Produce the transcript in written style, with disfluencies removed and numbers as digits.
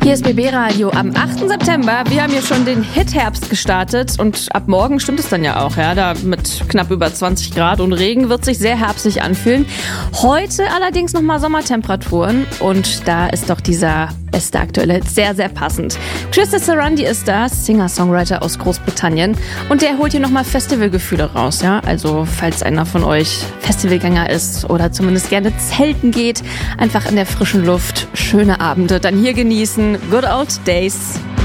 Hier ist BB Radio am 8. September. Wir haben hier schon den Hit-Herbst gestartet und ab morgen stimmt es dann ja auch, ja, da mit knapp über 20 Grad und Regen wird sich sehr herbstlich anfühlen. Heute allerdings nochmal Sommertemperaturen und da ist doch dieser beste aktuelle Hit sehr, sehr passend. Trista Sarandie ist das, Singer-Songwriter aus Großbritannien und der holt hier nochmal Festivalgefühle raus, ja, also falls einer von euch Festivalgänger ist oder zumindest gerne zelten geht, einfach in der frischen Luft, schöne Abende dann hier genießen. Good old days.